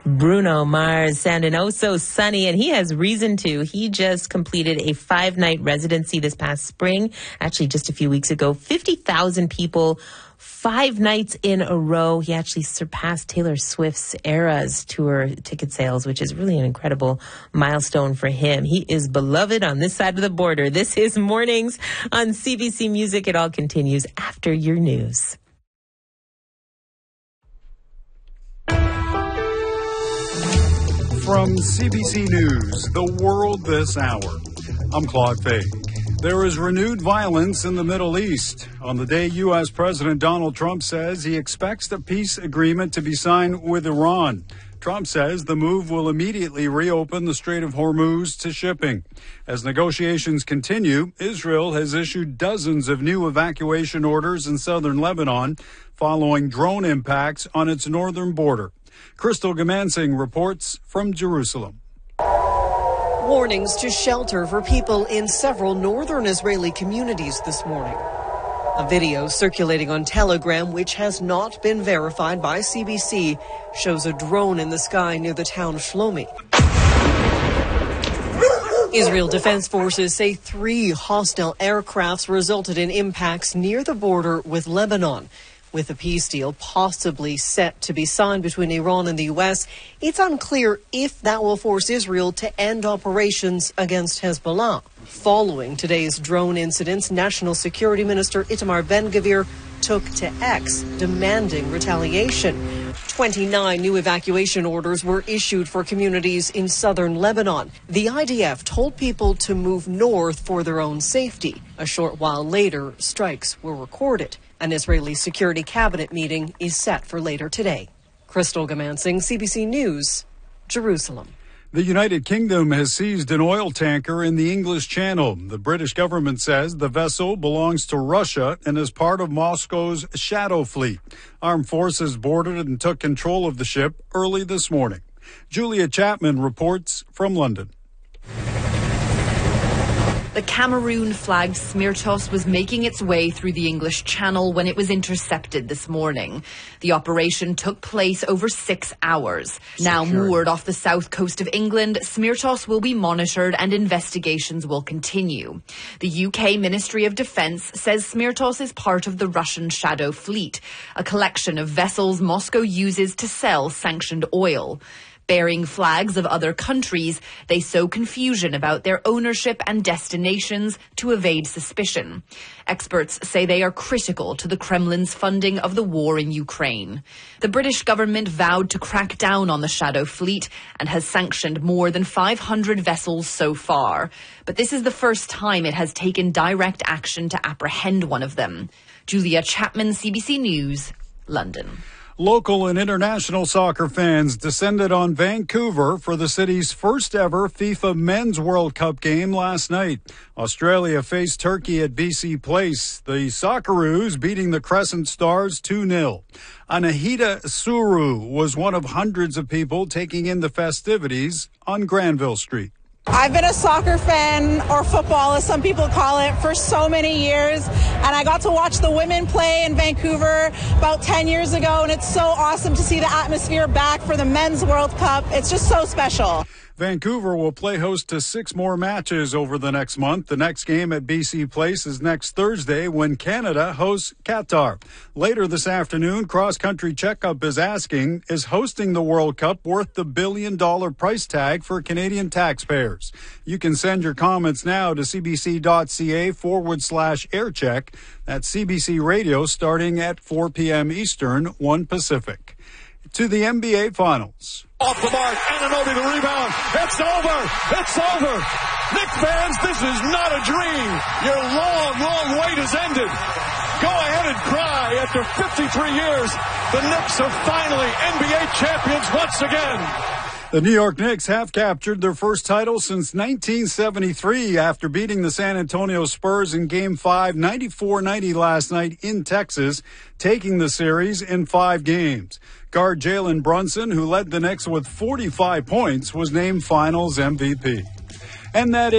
Bruno Mars sounding oh so sunny, and he has reason to. He just completed a 5-night residency this past spring, actually just a few weeks ago. 50,000 people, 5 nights in a row. He actually surpassed Taylor Swift's Eras tour ticket sales, which is really an incredible milestone for him. He is beloved on this side of the border. This is Mornings on CBC Music. It all continues after your news. From CBC News, The World This Hour, I'm Claude Fay. There is renewed violence in the Middle East. On the day U.S. President Donald Trump says he expects the peace agreement to be signed with Iran. Trump says the move will immediately reopen the Strait of Hormuz to shipping. As negotiations continue, Israel has issued dozens of new evacuation orders in southern Lebanon following drone impacts on its northern border. Crystal Gamansing reports from Jerusalem. Warnings to shelter for people in several northern Israeli communities this morning. A video circulating on Telegram, which has not been verified by CBC, shows a drone in the sky near the town Shlomi. Israel Defense Forces say 3 hostile aircrafts resulted in impacts near the border with Lebanon. With a peace deal possibly set to be signed between Iran and the U.S., it's unclear if that will force Israel to end operations against Hezbollah. Following today's drone incidents, National Security Minister Itamar Ben-Gvir took to X, demanding retaliation. 29 new evacuation orders were issued for communities in southern Lebanon. The IDF told people to move north for their own safety. A short while later, strikes were recorded. An Israeli security cabinet meeting is set for later today. Crystal Gamansing, CBC News, Jerusalem. The United Kingdom has seized an oil tanker in the English Channel. The British government says the vessel belongs to Russia and is part of Moscow's Shadow Fleet. Armed forces boarded and took control of the ship early this morning. Julia Chapman reports from London. The Cameroon-flagged Smirtos was making its way through the English Channel when it was intercepted this morning. The operation took place over 6 hours. Now moored off the south coast of England, Smirtos will be monitored and investigations will continue. The UK Ministry of Defence says Smirtos is part of the Russian Shadow Fleet, a collection of vessels Moscow uses to sell sanctioned oil. Bearing flags of other countries, they sow confusion about their ownership and destinations to evade suspicion. Experts say they are critical to the Kremlin's funding of the war in Ukraine. The British government vowed to crack down on the Shadow Fleet and has sanctioned more than 500 vessels so far. But this is the first time it has taken direct action to apprehend one of them. Julia Chapman, CBC News, London. Local and international soccer fans descended on Vancouver for the city's first ever FIFA Men's World Cup game last night. Australia faced Turkey at BC Place. The Socceroos beating the Crescent Stars 2-0. Anahita Suru was one of hundreds of people taking in the festivities on Granville Street. I've been a soccer fan, or football as some people call it, for so many years, and I got to watch the women play in Vancouver about 10 years ago, and it's so awesome to see the atmosphere back for the Men's World Cup. It's just so special. Vancouver will play host to 6 more matches over the next month. The next game at BC Place is next Thursday when Canada hosts Qatar. Later this afternoon, Cross Country Checkup is asking, is hosting the World Cup worth the $1 billion price tag for Canadian taxpayers? You can send your comments now to cbc.ca/aircheck. That's CBC Radio starting at 4 p.m. Eastern, 1 Pacific. To the NBA Finals. Off the mark, Anunoby the rebound. It's over. It's over. Knicks fans, this is not a dream. Your long, long wait has ended. Go ahead and cry. After 53 years, the Knicks are finally NBA champions once again. The New York Knicks have captured their first title since 1973 after beating the San Antonio Spurs in Game 5, 94-90 last night in Texas, taking the series in 5 games. Guard Jalen Brunson, who led the Knicks with 45 points, was named Finals MVP. And that is